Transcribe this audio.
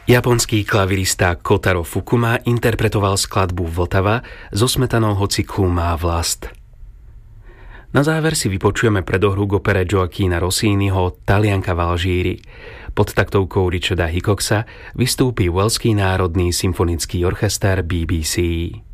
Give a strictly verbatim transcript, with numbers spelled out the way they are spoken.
Japonský klavirista Kotaro Fukuma interpretoval skladbu Vltava zo smetanovho cyklu Má vlast. Na záver si vypočujeme predohru k opere Gioachina Rossiniho Talianka v Alžíri. Pod taktovkou Richarda Hickoxa vystúpi Waleský národný symfonický orchester bé bé cé.